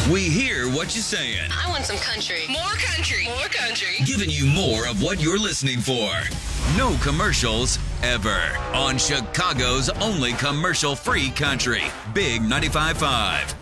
We hear what you're saying. I want some country. More country. More country. Giving you more of what you're listening for. No commercials ever. On Chicago's only commercial-free country. Big 95.5.